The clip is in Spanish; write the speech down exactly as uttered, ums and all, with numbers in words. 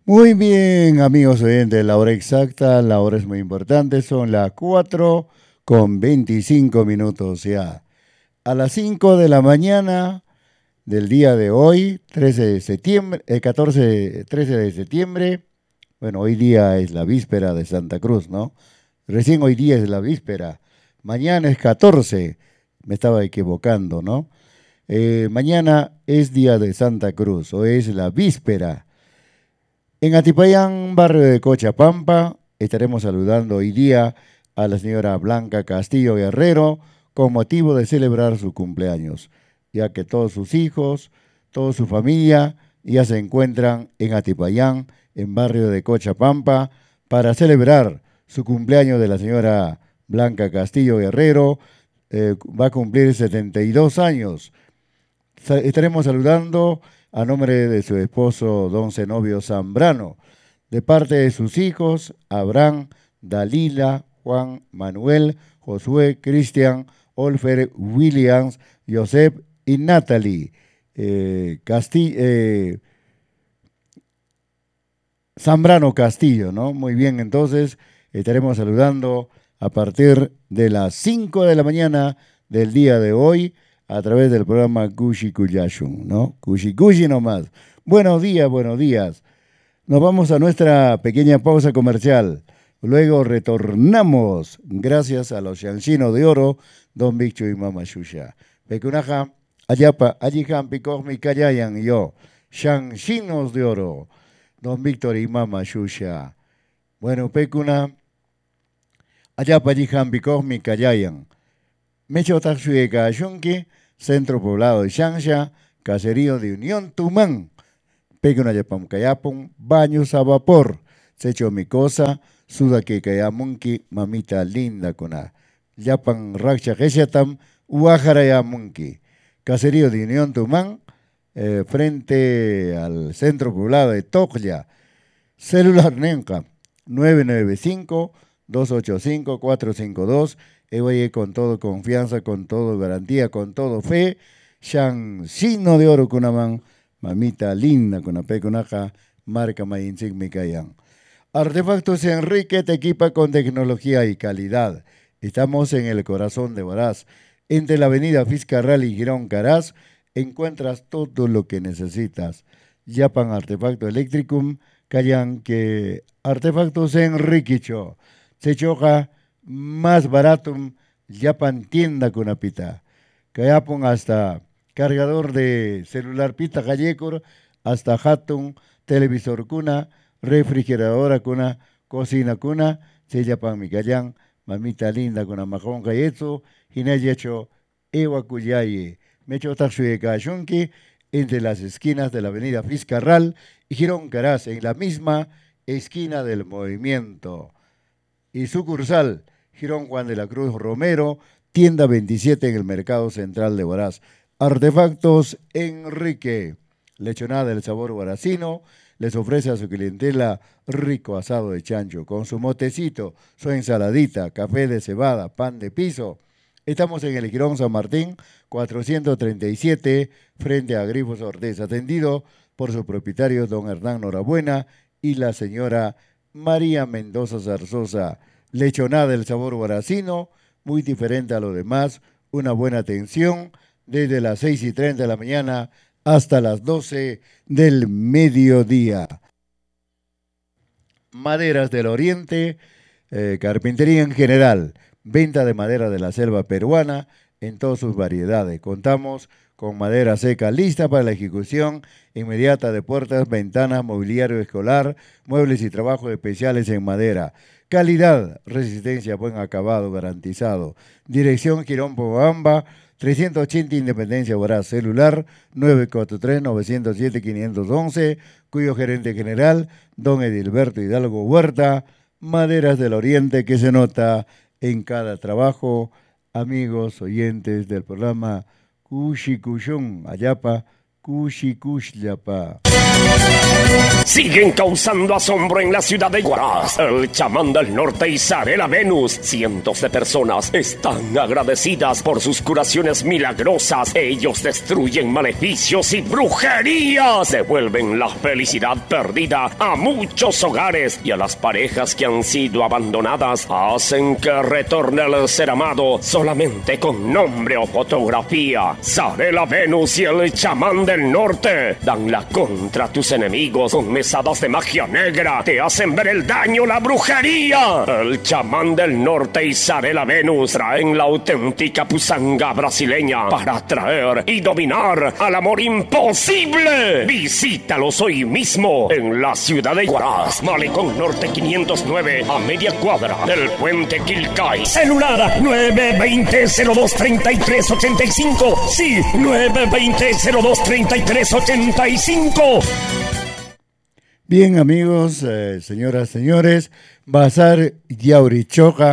Muy bien, amigos oyentes, la hora exacta, la hora es muy importante, son las cuatro con veinticinco minutos ya. A las cinco de la mañana del día de hoy, trece de septiembre, eh, catorce, trece de septiembre, bueno, hoy día es la víspera de Santa Cruz, ¿no? Recién hoy día es la víspera, mañana es catorce, me estaba equivocando, ¿no? Eh, mañana es día de Santa Cruz, hoy es la víspera. En Atipayán, barrio de Cochapampa, estaremos saludando hoy día a la señora Blanca Castillo Guerrero con motivo de celebrar su cumpleaños, ya que todos sus hijos, toda su familia ya se encuentran en Atipayán, en barrio de Cochapampa, para celebrar su cumpleaños de la señora Blanca Castillo Guerrero. Eh, va a cumplir setenta y dos años. Sa- Estaremos saludando a nombre de su esposo don Zenobio Zambrano, de parte de sus hijos, Abraham, Dalila, Juan, Manuel, Josué, Cristian, Olfer, Williams, Joseph y Natalie. Eh, Casti- eh, Zambrano Castillo, ¿no? Muy bien, entonces estaremos saludando a partir de las cinco de la mañana del día de hoy a través del programa Kushi Kuyashun, ¿no? Kushi Kushi nomás. Buenos días, buenos días. Nos vamos a nuestra pequeña pausa comercial. Luego retornamos, gracias a los Shanshino de Oro, Don Bicho y Mama Shusha. Pekunaja, Ayapa, Ajihan, Picosmi, Kayayan y yo, Shanshinos de Oro, Don Víctor y Mama Shusha. Bueno, Pecuna, Ayapa, Ajihan, Picosmi, Kayayan. Mecho Taxueca, Shunki, Centro Poblado de Shansha, Caserío de Unión Tumán. Peguna yapam kayapon, baños a vapor. Secho mi cosa, suda que kayamunki, mamita linda kuna. Yapan raksha geshatam, uajara yamunki. Caserío de Unión Tumán, eh, frente al centro poblado de Toclia. Celular Nenca, nueve nueve cinco, dos ocho cinco, cuatro cinco dos. Evoye con todo confianza, con todo garantía, con todo fe. Shansino de oro kunaman, mamita linda con ape kunaja, marca Mayinchik Mikayan. Artefactos Enrique te equipa con tecnología y calidad. Estamos en el corazón de Huaraz. Entre la avenida Fiscarral y Girón Caraz encuentras todo lo que necesitas. Japan Artefacto Electricum, callan que Artefactos Enriquicho. Se choja más barato, Japan tienda con apita. Kayapon hasta cargador de celular pita gallecor, hasta hatun, televisor cuna, refrigeradora cuna, cocina cuna, sella pan mi callan, mamita linda con amajón galletzo, hinayecho, ewa cuyaye, mecho taxuye cayunki, entre las esquinas de la avenida Fiscarral y Girón Caraz, en la misma esquina del movimiento. Y sucursal, Girón Juan de la Cruz Romero, tienda veintisiete en el Mercado Central de Huaraz. Artefactos Enrique, lechonada del sabor huaracino, les ofrece a su clientela rico asado de chancho, con su motecito, su ensaladita, café de cebada, pan de piso. Estamos en el Girón San Martín, cuatrocientos treinta y siete, frente a Grifos Ortiz, atendido por su propietario, don Hernán Norabuena, y la señora María Mendoza Zarzosa. Lechonada del sabor guaracino, muy diferente a lo demás, una buena atención desde las seis y treinta de la mañana hasta las doce del mediodía. Maderas del Oriente, eh, carpintería en general, venta de madera de la selva peruana en todas sus variedades. Contamos con madera seca lista para la ejecución inmediata de puertas, ventanas, mobiliario escolar, muebles y trabajos especiales en madera. Calidad, resistencia, buen acabado garantizado. Dirección Quirón Pobamba, trescientos ochenta Independencia Huaraz, celular nueve cuatro tres, nueve cero siete, cinco uno uno, cuyo gerente general, don Edilberto Hidalgo Huerta, Maderas del Oriente, que se nota en cada trabajo. Amigos oyentes del programa Cushi Cushun, Ayapa, Cushicushlapa. Siguen causando asombro en la ciudad de Huaraz. El chamán del norte Isarela Venus. Cientos de personas están agradecidas por sus curaciones milagrosas. Ellos destruyen maleficios y brujerías. Devuelven la felicidad perdida a muchos hogares y a las parejas que han sido abandonadas. Hacen que retorne el ser amado solamente con nombre o fotografía. Isarela Venus y el chamán del norte dan la contra a tus enemigos con mesadas de magia negra. Te hacen ver el daño, la brujería. El chamán del norte y Isarela Venus traen la auténtica pusanga brasileña para atraer y dominar al amor imposible. Visítalos hoy mismo en la ciudad de Huaraz, Malecón Norte quinientos nueve, a media cuadra del puente Quilcay. Celular nueve dos cero, cero dos tres tres ocho cinco. Sí, nueve dos cero, cero dos tres tres ocho cinco. Bien, amigos, eh, señoras, señores, Bazar Yaurichoca